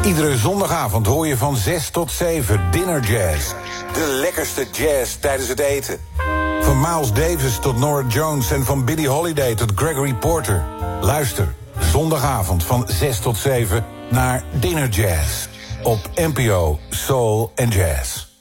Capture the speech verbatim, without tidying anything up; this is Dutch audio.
Iedere zondagavond hoor je van zes tot zeven Dinner Jazz. De lekkerste jazz tijdens het eten. Van Miles Davis tot Norah Jones en van Billie Holiday tot Gregory Porter. Luister, zondagavond van zes tot zeven naar Dinner Jazz. Op N P O Soul and Jazz.